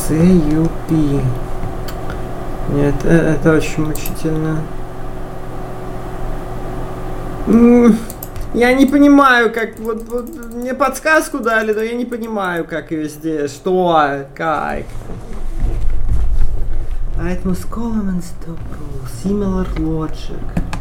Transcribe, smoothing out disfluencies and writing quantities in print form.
CUP. Нет, это очень мучительно. Я не понимаю, как... Вот мне подсказку дали, но я не понимаю, как ее сделать. Что? Как? It must column and stop rule. Similar logic.